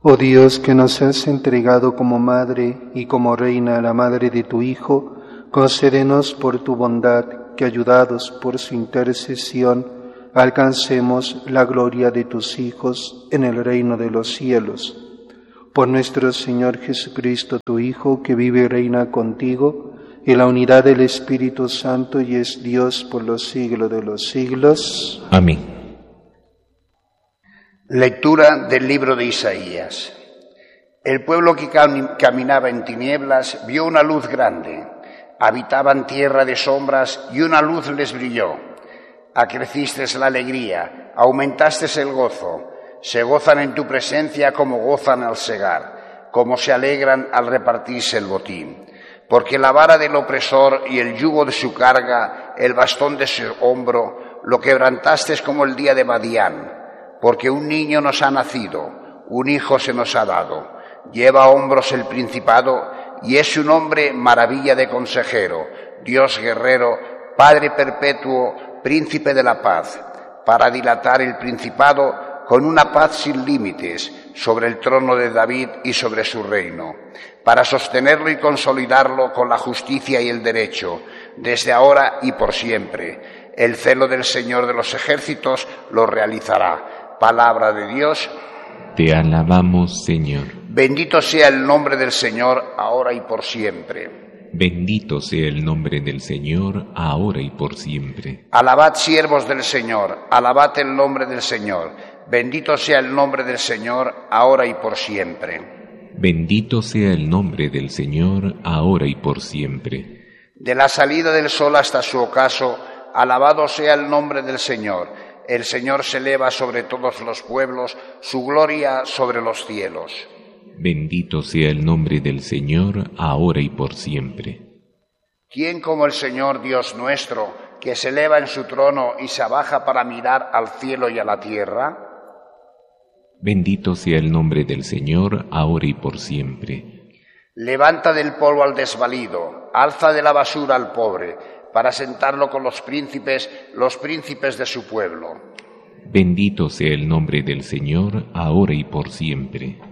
Oh Dios, que nos has entregado como madre y como reina a la madre de tu Hijo, concédenos por tu bondad que, ayudados por su intercesión, alcancemos la gloria de tus hijos en el reino de los cielos. Por nuestro Señor Jesucristo, tu Hijo, que vive y reina contigo, en la unidad del Espíritu Santo y es Dios por los siglos de los siglos. Amén. Lectura del libro de Isaías. El pueblo que caminaba en tinieblas vio una luz grande. Habitaban tierra de sombras y una luz les brilló. Acreciste la alegría, aumentaste el gozo. Se gozan en tu presencia como gozan al segar, como se alegran al repartirse el botín. Porque la vara del opresor y el yugo de su carga, el bastón de su hombro, lo quebrantaste como el día de Madián. Porque un niño nos ha nacido, un hijo se nos ha dado. Lleva a hombros el principado y es su nombre maravilla de consejero, Dios guerrero, Padre perpetuo, príncipe de la paz. Para dilatar el principado con una paz sin límites sobre el trono de David y sobre su reino. Para sostenerlo y consolidarlo con la justicia y el derecho, desde ahora y por siempre. El celo del Señor de los ejércitos lo realizará. Palabra de Dios. Te alabamos, Señor. Bendito sea el nombre del Señor, ahora y por siempre. Bendito sea el nombre del Señor, ahora y por siempre. Alabad, siervos del Señor, alabad el nombre del Señor. Bendito sea el nombre del Señor, ahora y por siempre. Bendito sea el nombre del Señor, ahora y por siempre. De la salida del sol hasta su ocaso, alabado sea el nombre del Señor. El Señor se eleva sobre todos los pueblos, su gloria sobre los cielos. Bendito sea el nombre del Señor, ahora y por siempre. ¿Quién como el Señor Dios nuestro, que se eleva en su trono y se abaja para mirar al cielo y a la tierra? Bendito sea el nombre del Señor, ahora y por siempre. Levanta del polvo al desvalido, alza de la basura al pobre, para sentarlo con los príncipes de su pueblo. Bendito sea el nombre del Señor, ahora y por siempre.